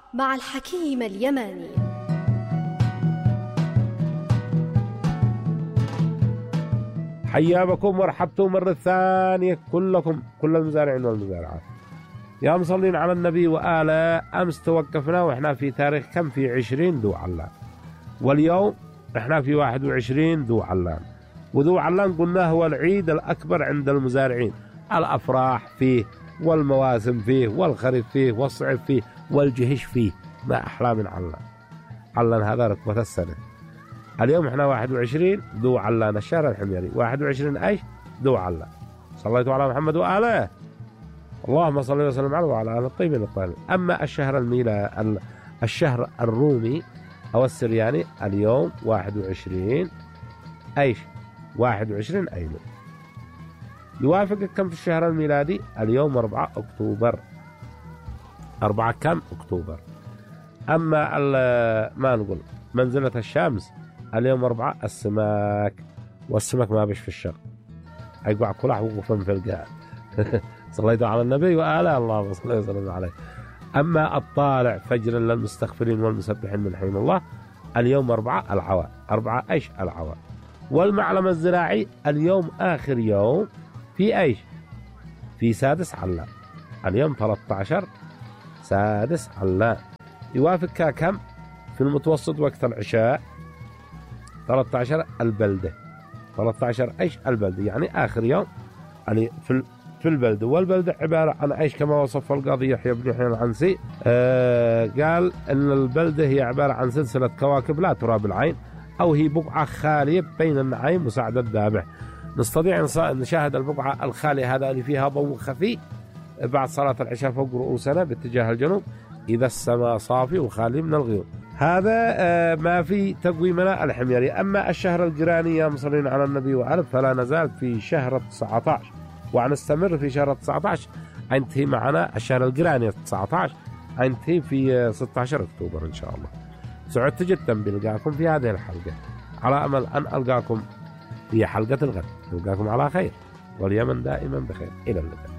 مع الحكيم اليماني. حياكم ورحبتم مرة ثانية كلكم، كل المزارعين والمزارعات، يا مصلين على النبي وآله. أمس توقفنا وإحنا في تاريخ كم؟ في 20 ذو علان، واليوم إحنا في 21 ذو علان. وذو علان قلنا هو العيد الأكبر عند المزارعين، الأفراح فيه والمواسم فيه والخريف فيه والصيف فيه والجهش فيه، ما أحلى من علان. علان هذا ركبة السنة. اليوم احنا 21 ذو علان الشهر الحميري، 21 ايش؟ ذو علان. صليتوا على محمد وآله، اللهم صل وسلم عليه وعلى آله الطيبين الطاهرين. أما الشهر الميلادي، الشهر الرومي أو السرياني، اليوم 21 ايش؟ 21 ايلول. يوافق كم في الشهر الميلادي؟ اليوم 4 أكتوبر. 4 كم؟ أكتوبر. أما ما نقول منزلة الشمس اليوم 4 السماك، والسمك ما بيش في الشرق، أيقع كلح وقفا في القاع. صليتوا على النبي وآله، اللهم صل وسلم عليه. أما الطالع فجر للمستغفرين والمسبحين من حين الله، اليوم 4 العواء. 4 ايش؟ العواء. والمعلم الزراعي اليوم آخر يوم في ايش؟ في 6 علان. اليوم 13 6 علان. يوافق كم في المتوسط وقت العشاء؟ 13 البلدة. 13 ايش؟ البلدة، يعني آخر يوم يعني في البلدة. والبلدة عبارة عن ايش كما وصف القاضي يحيى بن يحيى العنسي؟ قال ان البلدة هي عبارة عن سلسلة كواكب لا ترى بالعين، او هي بقعة خالية بين النعيم وسعد الذابح. نستطيع أن نشاهد البقعة الخالية هذا اللي فيها ضوء خفي بعد صلاة العشاء فوق رؤوسنا باتجاه الجنوب، إذا السماء صافي وخالي من الغيوم. هذا ما في تقويمنا الحميري. أما الشهر الجيراني يا مصلين على النبي وآله، فلا نزال في شهر 19، ونستمر في شهر 19. انتهي معنا الشهر الجيراني 19، انتهي في 16 أكتوبر إن شاء الله. سعدت جدا بلقاكم في هذه الحلقة، على أمل أن ألقاكم في حلقة الغد. ألقاكم على خير، واليمن دائما بخير. إلى اللقاء.